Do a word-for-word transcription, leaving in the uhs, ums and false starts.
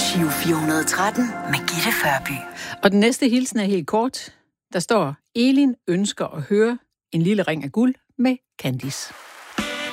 Giro fire tretten med Gitte Førby. Og den næste hilsen er helt kort. Der står, Elin ønsker at høre En lille ring af guld med Candice.